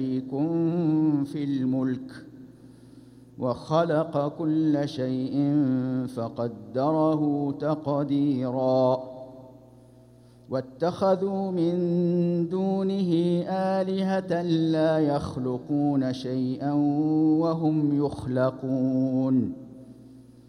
في الملك وخلق كل شيء فقدره تقديرا واتخذوا من دونه آلهة لا يخلقون شيئا وهم يخلقون